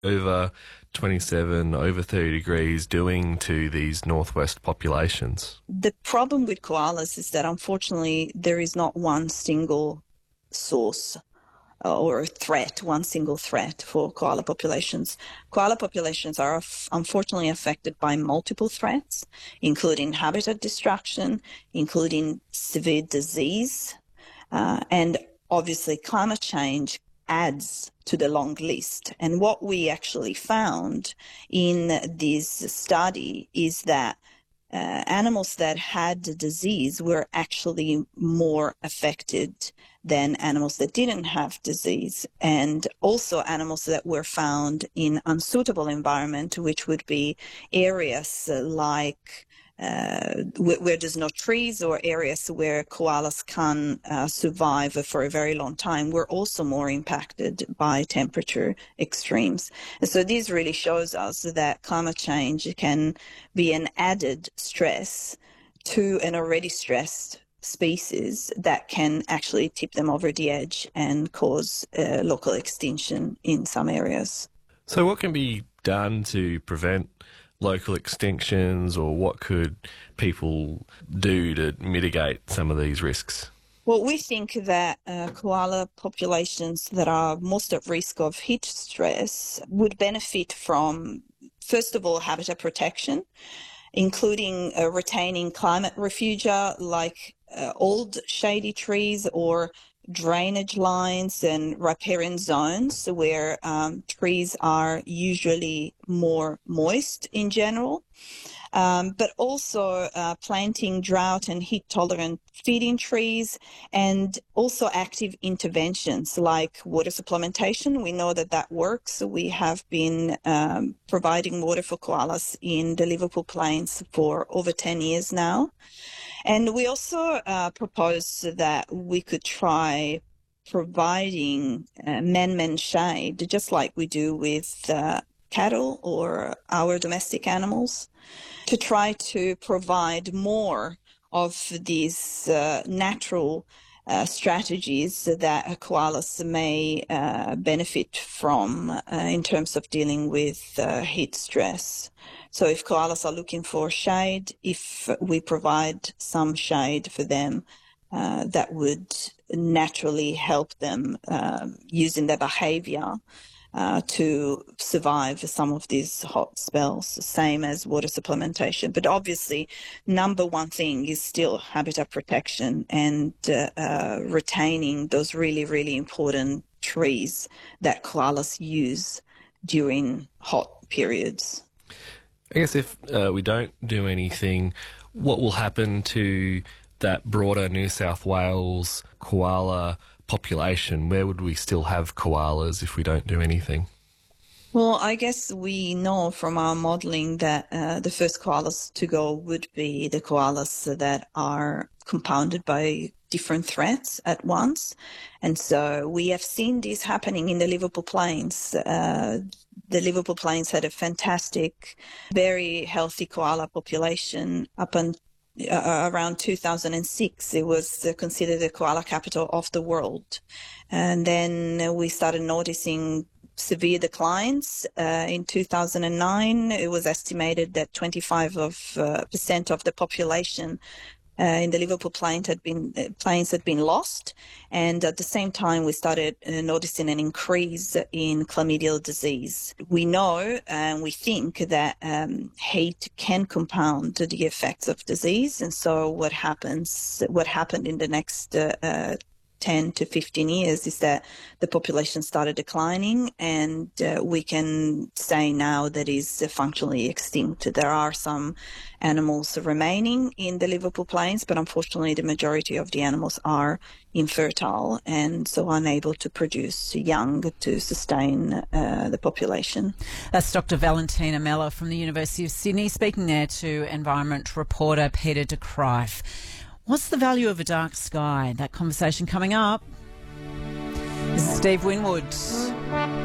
over 27, over 30 degrees doing to these northwest populations? The problem with koalas is that unfortunately there is not one single source or threat, one single threat for koala populations. Koala populations are unfortunately affected by multiple threats, including habitat destruction, including severe disease, and obviously climate change adds to the long list. And what we actually found in this study is that animals that had the disease were actually more affected than animals that didn't have disease, and also animals that were found in unsuitable environment, which would be areas like where there's no trees or areas where koalas can survive for a very long time, were also more impacted by temperature extremes. And so this really shows us that climate change can be an added stress to an already stressed species that can actually tip them over the edge and cause local extinction in some areas. So what can be done to prevent local extinctions, or what could people do to mitigate some of these risks? Well, we think that koala populations that are most at risk of heat stress would benefit from, first of all, habitat protection, including retaining climate refugia like old shady trees or drainage lines and riparian zones where trees are usually more moist in general, but also planting drought and heat tolerant feeding trees, and also active interventions like water supplementation. We know that that works. We have been providing water for koalas in the Liverpool Plains for over 10 years now. And we also propose that we could try providing man-made shade, just like we do with cattle or our domestic animals, to try to provide more of these natural strategies that koalas may benefit from in terms of dealing with heat stress. So if koalas are looking for shade, if we provide some shade for them, that would naturally help them using their behavior to survive some of these hot spells, same as water supplementation. But obviously, number one thing is still habitat protection and retaining those really, really important trees that koalas use during hot periods. I guess if we don't do anything, what will happen to that broader New South Wales koala population? Where would we still have koalas if we don't do anything? Well, I guess we know from our modelling that the first koalas to go would be the koalas that are compounded by different threats at once. And so we have seen this happening in the Liverpool Plains. The Liverpool Plains had a fantastic, very healthy koala population up until around 2006. It was considered the koala capital of the world. And then we started noticing severe declines. In 2009, it was estimated that 25% of the population in the Liverpool Plains had been lost, and at the same time we started noticing an increase in chlamydial disease. We know and we think that heat can compound the effects of disease, and so what happened in the next 10 to 15 years is that the population started declining, and we can say now that is functionally extinct. There are some animals remaining in the Liverpool Plains, but unfortunately the majority of the animals are infertile and so unable to produce young to sustain the population. That's Dr. Valentina Mella from the University of Sydney, speaking there to environment reporter Peter de Kruijff. What's the value of a dark sky? That conversation coming up. This is Steve Winwood.